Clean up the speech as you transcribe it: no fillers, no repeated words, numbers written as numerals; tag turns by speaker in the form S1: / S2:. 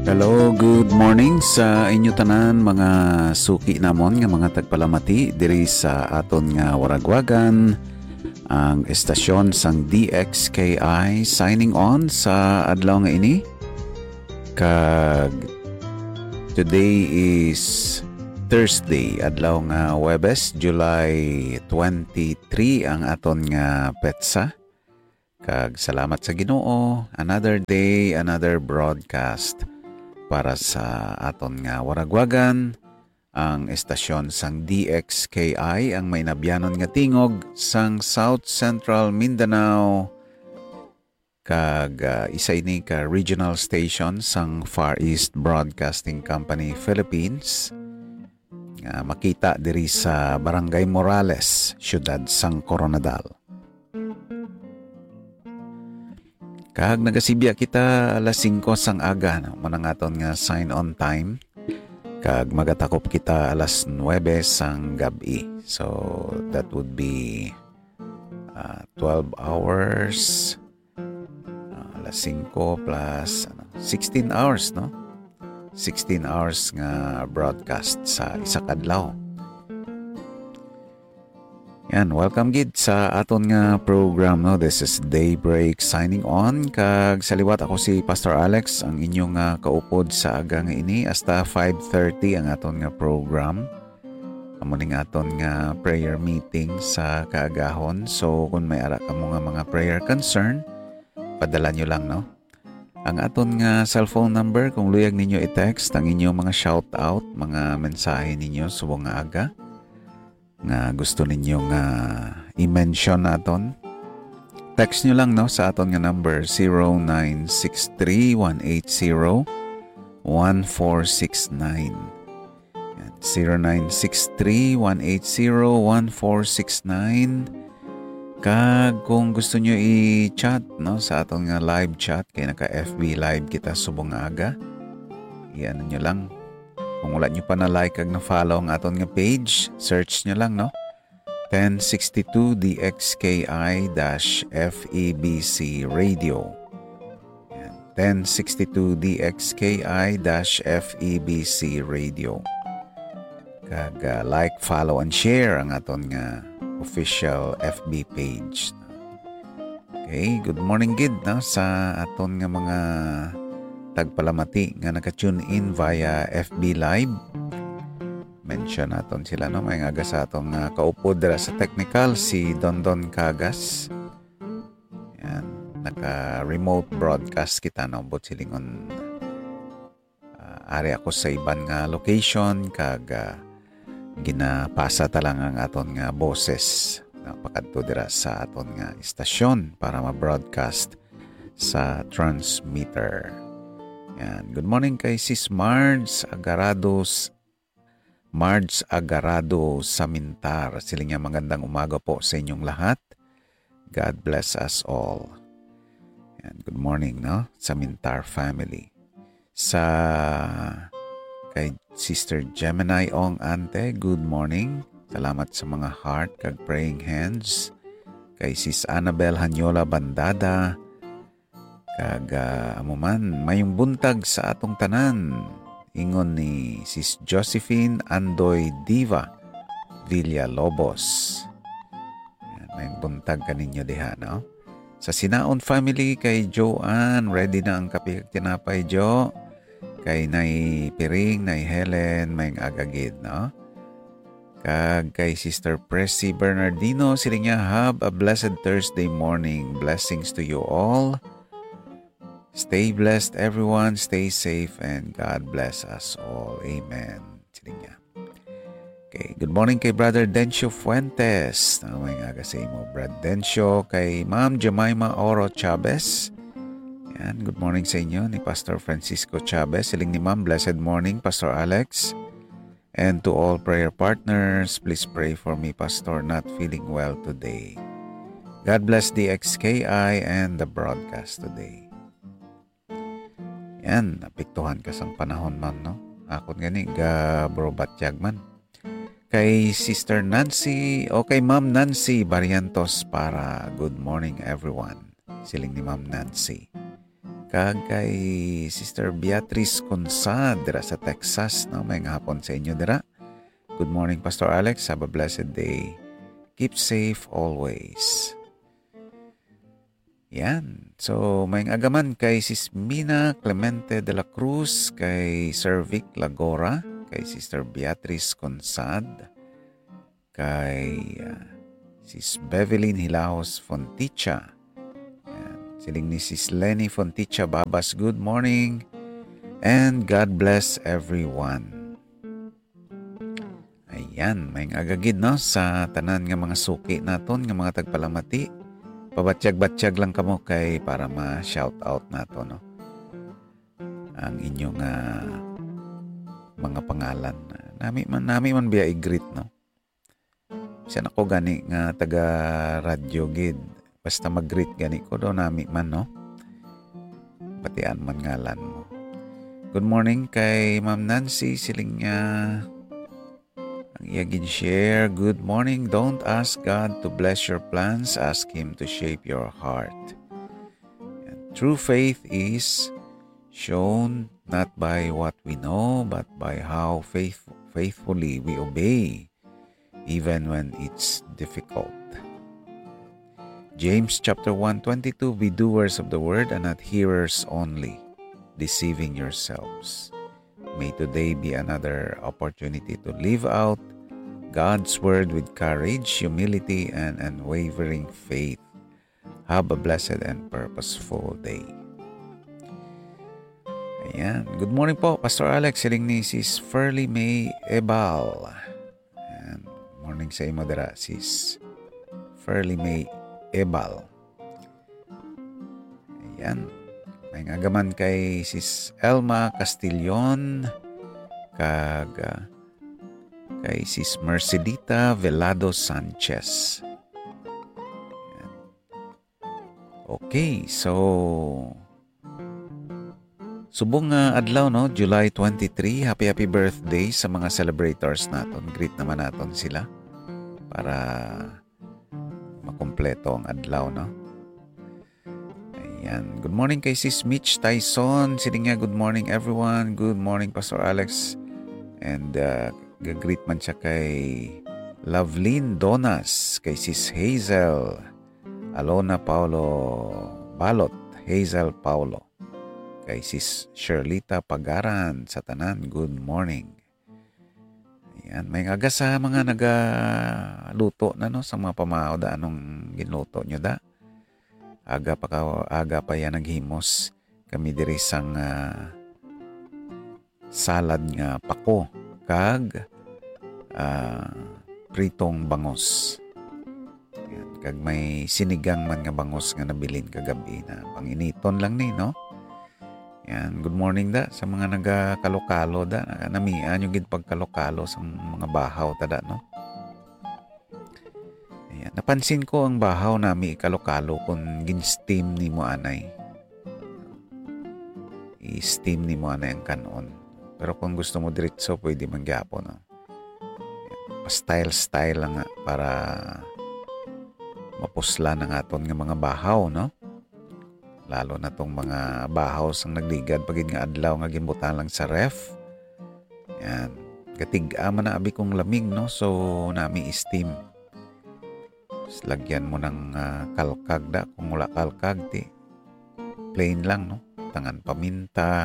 S1: Hello, good morning sa inyo tanan mga suki namon nga mga tagpalamati diri sa aton nga Waragwagan, ang estasyon sang DXKI signing on sa adlaw nga ini. Kag today is Thursday, adlaw nga Huwebes, July 23 ang aton nga petsa. Kag salamat sa Ginoo, another day, another broadcast para sa aton nga Waragwagan, ang estasyon sang DXKI, ang may nabyanon nga tingog sang South Central Mindanao, kag isa ini ka regional station sang Far East Broadcasting Company Philippines, nga makita diri sa Barangay Morales, siyudad sang Coronadal. Kag nagasibya kita alas 5 sang aga, manang aton nga sign on time. Kag magatakop kita alas 9 sang gabi. So that would be 12 hours. Alas 5 plus 16 hours, no? 16 hours nga broadcast sa isa kadlaw. Yan, welcome gid sa aton nga program, no? This is Daybreak signing on. Kag sa liwat ako si Pastor Alex, ang inyong kaupod sa aga nga ini hasta 5:30 ang aton nga program. Amuning aton nga prayer meeting sa kaagahon. So kung may ara kamo nga mga prayer concern, padala nyo lang, no? Ang aton nga cellphone number, kung luyag ninyo i-text ang inyong mga shout out, mga mensahe ninyo subong nga aga nga gusto ninyo nga i-mention naton, text nyo lang, no, sa aton nga number 0963-180-1469. 0963-180-1469. Kag kung gusto nyo i-chat, no, sa aton nga live chat, kay naka FB live kita subong nga aga, iyan nyo lang. Kung wala nyo pa na like kag na follow ang aton nga page, search nyo lang, no? 1062 DXKI-FEBC Radio. Yan. 1062 DXKI-FEBC Radio. Kag like, follow, and share ang aton nga official FB page. Okay, good morning gid, no, sa aton nga mga tagpalamati nga naka-tune in via FB Live. Mention naton sila, no, may nga sa atong kaupod dira sa technical, si Dondon Cagas. Yan, naka-remote broadcast kita, no, but silingon ari ako sa iban nga location, kag ginapasa talang ang aton nga boses napakadto dira sa aton nga istasyon para ma-broadcast sa transmitter. Yan. Good morning kay Sis Marge Agarado Samintar. Siling niya magandang umaga po sa inyong lahat. God bless us all. Yan. Good morning, no? Samintar family. Sa kay Sister Gemini Ong Ante, good morning. Salamat sa mga heart kag praying hands. Kay Sis Annabel Hanyola Bandada, kag amuman mayong buntag sa atong tanan, ingon ni Sis Josephine Andoy Diva Villalobos. Yan, mayong buntag kaninyo diha, no? Sa Sinaon family, kay Joanne, ready na ang kape kag tinapay, Jo. Kay Nay Piring, Nay Helen, mayong agagid, no? Kag kay Sister Pressy Bernardino, siling niya, have a blessed Thursday morning. Blessings to you all. Stay blessed, everyone. Stay safe, and God bless us all. Amen. Siling niya. Okay. Good morning kay Brother Dencio Fuentes. May nga kasi mo, Brad Dencio. Kay Ma'am Jemima Oro Chavez. Yan. Good morning sa inyo ni Pastor Francisco Chavez. Siling ni Ma'am, blessed morning, Pastor Alex. And to all prayer partners, please pray for me, Pastor, not feeling well today. God bless the XKI and the broadcast today. Yan, napiktuhan ka sang panahon man, no? Akon gani, brobatyag man. Kay Sister Nancy, o kay Ma'am Nancy Barrientos para good morning everyone. Siling ni Ma'am Nancy. Kag kay Sister Beatrice Consad dira sa Texas, no? May hapon sa inyo dira. Good morning, Pastor Alex. Have a blessed day. Keep safe always. Yan. So, may agaman kay Sis Mina Clemente de la Cruz, kay Sir Vic Lagora, kay Sister Beatrice Consad, kay Sis Bevelyn Hilahos Fonticha. Yan. Siling ni Sis Lenny Fonticha Babas, good morning. And God bless everyone. Ayan, may agagid no sa tanan nga mga suki naton nga mga tagpalamati. Pabatsyag-batsyag lang kamo kay para ma-shout out nato no. Ang inyong mga pangalan. Nami man biya i-greet no. Siya ako gani nga taga radyo gid. Basta mag-greet gani ko do nami man no. Patian man ngalan mo. Good morning kay Ma'am Nancy siling ang iyagin share. Good morning. Don't ask God to bless your plans. Ask Him to shape your heart. And true faith is shown not by what we know, but by how faithfully we obey, even when it's difficult. James chapter 1:22, be doers of the word and not hearers only, deceiving yourselves. May today be another opportunity to live out God's word with courage, humility, and unwavering faith. Have a blessed and purposeful day. Ayan. Good morning po, Pastor Alex. Siling ni Sis Ferly May Ebal. Ayan. Morning sa imo dara, Sis Ferly May Ebal. Ayan. May agaman kay Sis Elma Castillon, kag kay Sis Mercedita Velado Sanchez. Okay, so subong adlaw no, July 23. Happy birthday sa mga celebrators naton. Greet naman naton sila para makumpleto ang adlaw no. Ayan. Good morning kay Sis Mitch Tyson. Siling nga, good morning everyone. Good morning Pastor Alex. And gagreet man siya kay Lovelyn Donas, kay Sis Hazel Alona Paulo Balot, Hazel Paulo, kay Sis Sherlita Pagaran sa tanan, good morning. Ayan. May aga sa mga nagaluto na no, sa mga pamao da anong ginluto nyo da. Aga pa yan naghimos kami diri sang salad nga pako kag pritong bangos. Yan. Kag may sinigang man nga bangos nga nabilin kagabi na panginiton lang ni no. Yan, good morning da sa mga nagakalokalo da, namian yung gid pagkalokalo sa mga bahaw tada no. Ayan. Napansin ko ang bahaw nami ikalokalo kung gin-steam ni mo anay. I-steam ni mo anay ang kanon. Pero kung gusto mo diretso, pwede mangyapo no. Style lang nga para mapusla ng aton nga mga bahaw no. Lalo na tong mga bahaw sang nagligad pagid nga adlaw nga ginbutan lang sa ref. Yan. Katig-a man na abi kong lamig no. So nami i-steam. Lagyan mo ng kalkag da. Kung wala kalkag, plain lang, no? Tangan paminta,